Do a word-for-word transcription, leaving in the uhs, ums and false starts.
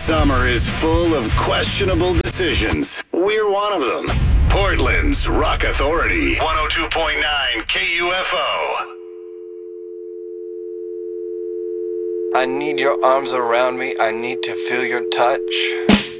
Summer is full of questionable decisions. We're one of them. Portland's Rock Authority, one oh two point nine K U F O. I need your arms around me. I need to feel your touch.